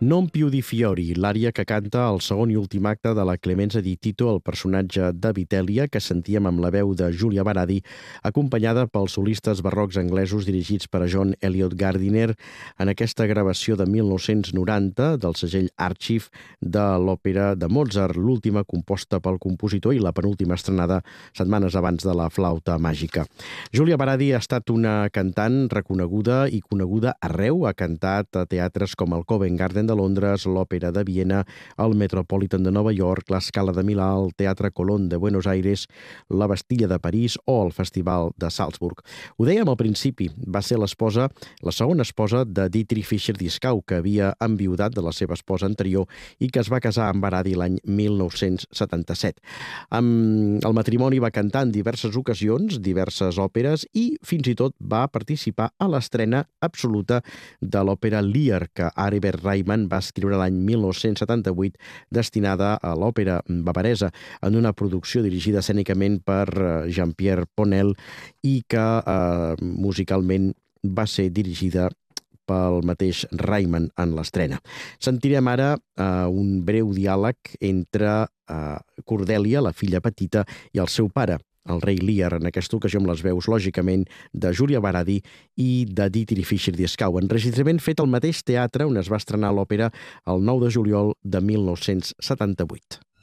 Non più di fiori, l'ària que canta el segon i últim acte de la Clemenza di Tito, el personatge de Vitellia, que sentíem amb la veu de Julia Baradi, acompanyada pels solistes barrocs anglesos dirigits per John Eliot Gardiner en aquesta gravació de 1990 del segell Archive de l'òpera de Mozart, l'última composta pel compositor i la penúltima estrenada setmanes abans de la flauta màgica. Julia Baradi ha estat una cantant reconeguda i coneguda arreu. Ha cantat a teatres com el Covent Garden de Londres, l'Òpera de Viena, el Metropolitan de Nova York, la Scala de Milà, el Teatre Colón de Buenos Aires, la Bastilla de París o el Festival de Salzburg. Ho dèiem al principi, va ser la segona esposa de Dietrich Fischer-Dieskau, que havia enviudat de la seva esposa anterior i que es va casar amb Baradi l'any 1977. Amb el matrimoni va cantar en diverses ocasions, diverses òperes i fins i tot va participar a l'estrena absoluta de l'òpera Lear, que Aribert Reimann va escriure l'any 1978, destinada a l'òpera bavaresa, en una producció dirigida escènicament per Jean-Pierre Ponel i que musicalment va ser dirigida pel mateix Reimann en l'estrena. Sentirem ara un breu diàleg entre Cordelia, la filla petita, i el seu pare, el rei Lear, en aquesta ocasió amb les veus, lògicament, de Julia Baradi i de Dietrich Fischer-Dieskau. Enregistrament fet al mateix teatre on es va estrenar l'òpera el 9 de juliol de 1978.